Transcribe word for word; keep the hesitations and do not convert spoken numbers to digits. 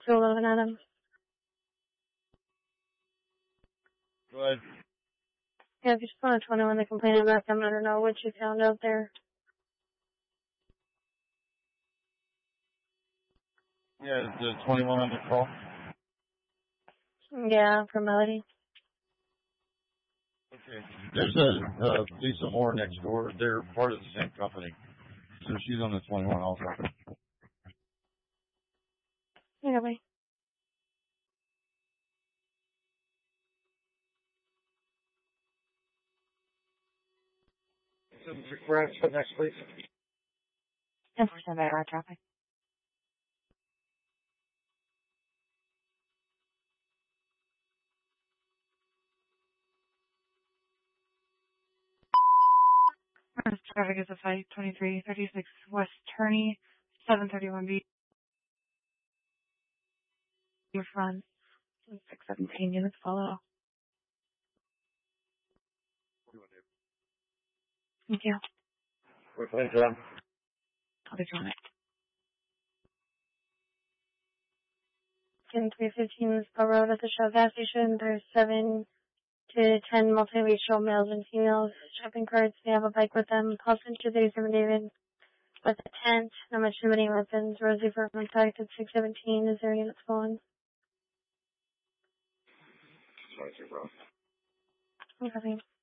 two eleven Adam. Go ahead. Yeah, if you just want to twenty-one, they're complaining about them. I don't know what you found out there. Yeah, is the twenty-one on the call? Yeah, for Melody. Okay. There's a uh, Lisa Moore next door. They're part of the same company. So she's on the twenty-one also. Yeah, bye. We're for next, please. ten percent better traffic. First traffic is a five twenty-three thirty-six West Turney, seven thirty-one B. Your front, six seventeen units follow. Thank you. We're playing to them. I'll be on it. ten three fifteen Spa Road at the Shell gas station. There's seven to ten multiracial males and females shopping carts. They have a bike with them. Call Center thirty-seven David with a tent. Not much too many weapons. Rosie for contact at six seventeen. Is there units going? Sorry, bro. Okay.